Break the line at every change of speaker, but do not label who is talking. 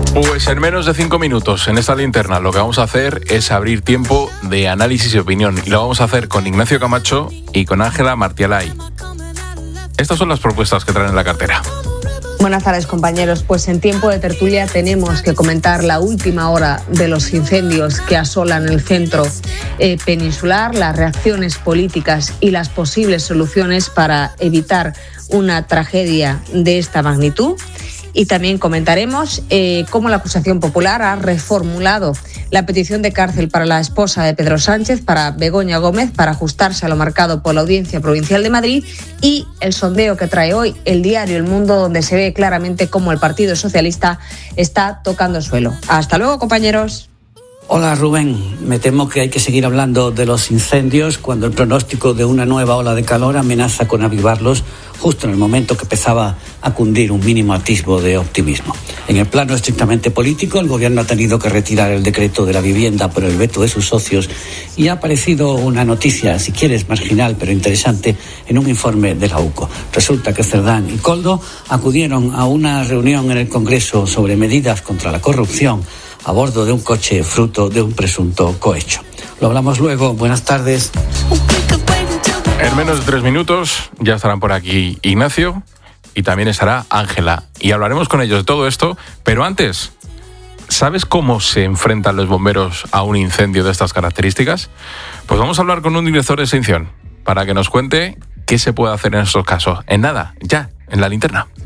Pues en menos de 5 minutos en esta linterna lo que vamos a hacer es abrir tiempo de análisis y opinión. Y lo vamos a hacer con Ignacio Camacho y con Ángela Martialay. Estas son las propuestas que traen en la cartera.
Buenas tardes, compañeros. Pues en tiempo de tertulia tenemos que comentar la última hora de los incendios que asolan el centro peninsular, las reacciones políticas y las posibles soluciones para evitar una tragedia de esta magnitud. Y también comentaremos cómo la acusación popular ha reformulado la petición de cárcel para la esposa de Pedro Sánchez, para Begoña Gómez, para ajustarse a lo marcado por la Audiencia Provincial de Madrid, y el sondeo que trae hoy el diario El Mundo, donde se ve claramente cómo el Partido Socialista está tocando suelo. Hasta luego, compañeros.
Hola, Rubén. Me temo que hay que seguir hablando de los incendios cuando el pronóstico de una nueva ola de calor amenaza con avivarlos justo en el momento que empezaba a cundir un mínimo atisbo de optimismo. En el plano estrictamente político, el Gobierno ha tenido que retirar el decreto de la vivienda por el veto de sus socios y ha aparecido una noticia, si quieres marginal pero interesante, en un informe de la UCO. Resulta que Cerdán y Koldo acudieron a una reunión en el Congreso sobre medidas contra la corrupción a bordo de un coche fruto de un presunto cohecho. Lo hablamos luego. Buenas tardes.
En menos de 3 minutos ya estarán por aquí Ignacio y también estará Ángela. Y hablaremos con ellos de todo esto, pero antes, ¿sabes cómo se enfrentan los bomberos a un incendio de estas características? Pues vamos a hablar con un director de extinción para que nos cuente qué se puede hacer en estos casos. En nada, ya, en la linterna.